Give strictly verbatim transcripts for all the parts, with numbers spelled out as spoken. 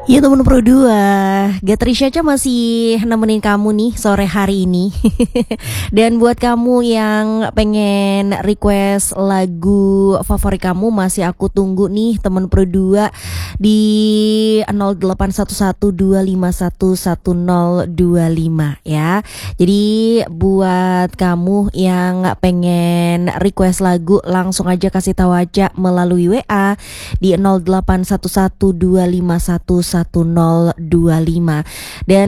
Ya temen Pro dua, Gatri Syaca masih nemenin kamu nih sore hari ini. Dan buat kamu yang pengen request lagu favorit kamu, masih aku tunggu nih temen Pro dua di nol delapan satu satu dua lima satu satu nol dua lima ya. Jadi buat kamu yang pengen request lagu, langsung aja kasih tahu aja melalui W A di nol delapan satu satu dua lima satu satu nol dua lima. Dan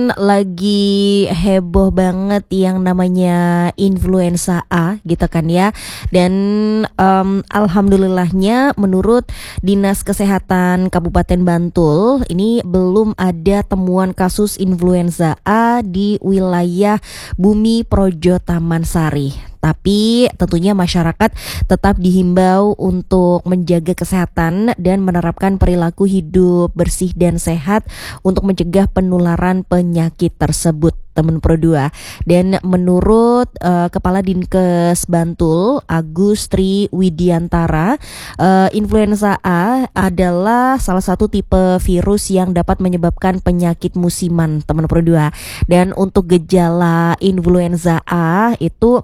lagi heboh banget yang namanya influenza A gitu kan ya. Dan um, alhamdulillahnya menurut Dinas Kesehatan Kabupaten Bantul ini belum ada temuan kasus influenza A di wilayah Bumi Projo Taman Sari. Tapi tentunya masyarakat tetap dihimbau untuk menjaga kesehatan dan menerapkan perilaku hidup bersih dan sehat untuk mencegah penularan penyakit tersebut, teman Pro dua. Dan menurut uh, Kepala Dinkes Bantul, Agus Tri Widiantara, uh, influenza A adalah salah satu tipe virus yang dapat menyebabkan penyakit musiman, teman Pro dua. Dan untuk gejala influenza A itu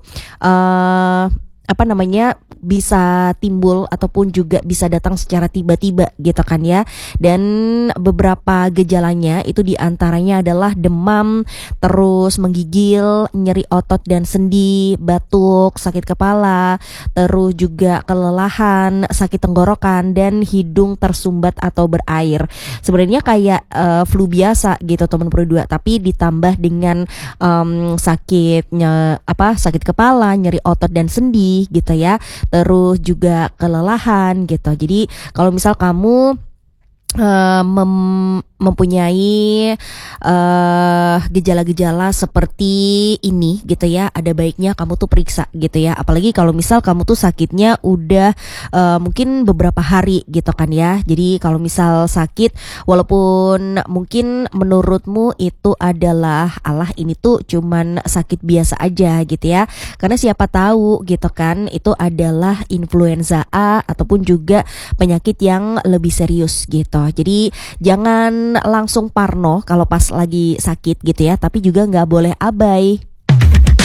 uh, apa namanya bisa timbul ataupun juga bisa datang secara tiba-tiba gitu kan ya. Dan beberapa gejalanya itu diantaranya adalah demam, terus menggigil, nyeri otot dan sendi, batuk, sakit kepala, terus juga kelelahan, sakit tenggorokan, dan hidung tersumbat atau berair. Sebenarnya kayak uh, flu biasa gitu teman Pro dua, tapi ditambah dengan um, sakitnya apa sakit kepala, nyeri otot dan sendi gitu ya, terus juga kelelahan gitu. Jadi kalau misal kamu Uh, mem- mempunyai uh, gejala-gejala seperti ini gitu ya, ada baiknya kamu tuh periksa gitu ya. Apalagi kalau misal kamu tuh sakitnya udah uh, mungkin beberapa hari gitu kan ya. Jadi kalau misal sakit, walaupun mungkin menurutmu itu adalah alah ini tuh cuman sakit biasa aja gitu ya, karena siapa tahu gitu kan itu adalah influenza A ataupun juga penyakit yang lebih serius gitu. Jadi jangan langsung parno kalau pas lagi sakit gitu ya, tapi juga nggak boleh abai.